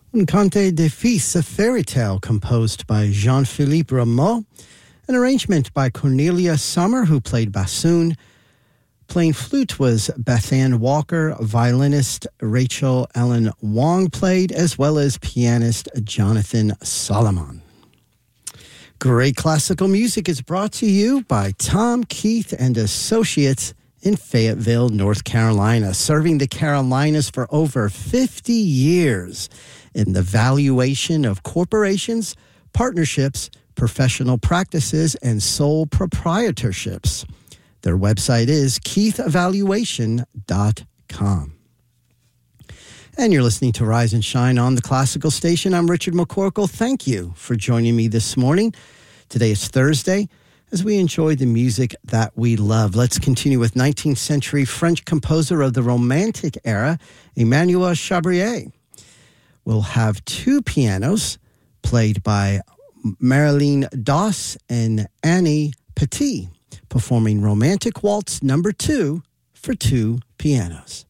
Un Conte de Fils, a fairy tale composed by Jean-Philippe Rameau, an arrangement by Cornelia Sommer, who played bassoon. Playing flute was Bethann Walker, violinist Rachel Ellen Wong played, as well as pianist Jonathan Solomon. Great classical music is brought to you by Tom Keith and Associates in Fayetteville, North Carolina, serving the Carolinas for over 50 years in the valuation of corporations, partnerships, professional practices, and sole proprietorships. Their website is keithvaluation.com. And you're listening to Rise and Shine on the Classical Station. I'm Richard McCorkle. Thank you for joining me this morning. Today is Thursday, as we enjoy the music that we love. Let's continue with 19th century French composer of the Romantic era, Emmanuel Chabrier. We'll have two pianos played by Marilyn Doss and Annie Petit, performing Romantic Waltz No. 2 for two pianos.